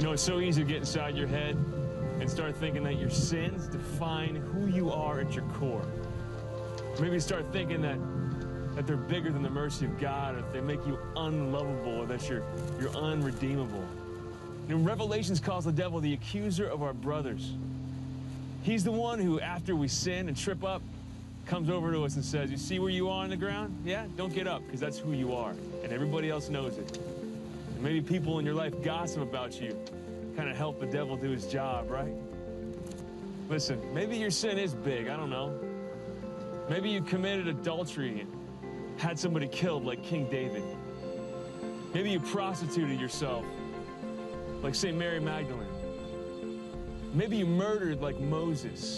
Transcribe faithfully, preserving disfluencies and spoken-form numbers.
know, it's so easy to get inside your head and start thinking that your sins define who you are at your core. Maybe start thinking that, that they're bigger than the mercy of God, or that they make you unlovable, or that you're, you're unredeemable. You know, Revelations calls the devil the accuser of our brothers. He's the one who, after we sin and trip up, comes over to us and says, you see where you are on the ground? Yeah, don't get up, because that's who you are, and everybody else knows it. And maybe people in your life gossip about you, kind of help the devil do his job, right? Listen, maybe your sin is big, I don't know. Maybe you committed adultery and had somebody killed like King David. Maybe you prostituted yourself like Saint Mary Magdalene. Maybe you murdered like Moses.